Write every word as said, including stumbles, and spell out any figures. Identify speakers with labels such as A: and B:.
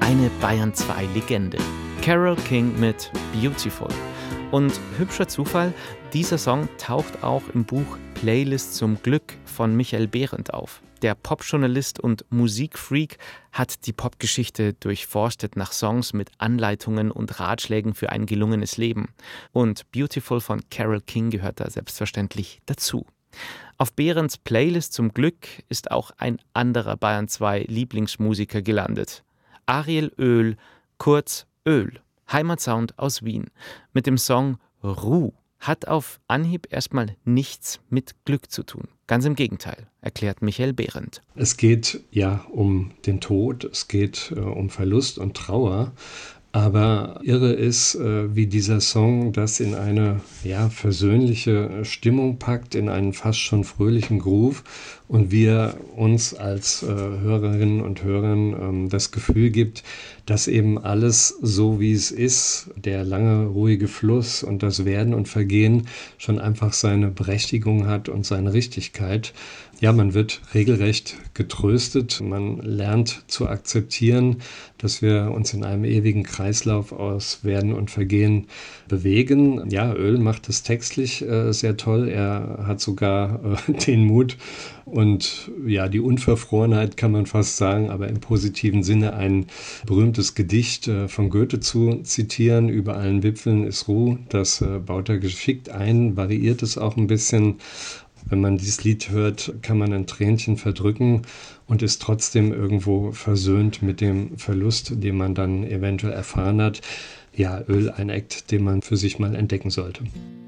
A: eine Bayern zwei Legende. Carole King mit Beautiful. Und hübscher Zufall, dieser Song taucht auch im Buch Playlist zum Glück von Michael Behrendt auf. Der Popjournalist und Musikfreak hat die Popgeschichte durchforstet nach Songs mit Anleitungen und Ratschlägen für ein gelungenes Leben. Und Beautiful von Carole King gehört da selbstverständlich dazu. Auf Behrendts Playlist zum Glück ist auch ein anderer Bayern zwei Lieblingsmusiker gelandet. Ariel Öl, kurz Öl, Heimatsound aus Wien. Mit dem Song Ruh hat auf Anhieb erstmal nichts mit Glück zu tun. Ganz im Gegenteil, erklärt Michael Behrendt.
B: Es geht ja um den Tod, es geht äh, um Verlust und Trauer. Aber irre ist, äh, wie dieser Song das in eine ja, versöhnliche Stimmung packt, in einen fast schon fröhlichen Groove und wir uns als äh, Hörerinnen und Hörern ähm, das Gefühl gibt, dass eben alles so wie es ist, der lange ruhige Fluss und das Werden und Vergehen schon einfach seine Berechtigung hat und seine Richtigkeit. Ja, man wird regelrecht getröstet, man lernt zu akzeptieren, dass wir uns in einem ewigen Kreislauf aus Werden und Vergehen bewegen. Ja, Öl macht es textlich äh, sehr toll. Er hat sogar äh, den Mut und ja, die Unverfrorenheit kann man fast sagen, aber im positiven Sinne ein berühmtes Gedicht äh, von Goethe zu zitieren. Über allen Wipfeln ist Ruh. Das äh, baut er geschickt ein, variiert es auch ein bisschen. Wenn man dieses Lied hört, kann man ein Tränchen verdrücken und ist trotzdem irgendwo versöhnt mit dem Verlust, den man dann eventuell erfahren hat. Ja, Öl, ein Act, den man für sich mal entdecken sollte.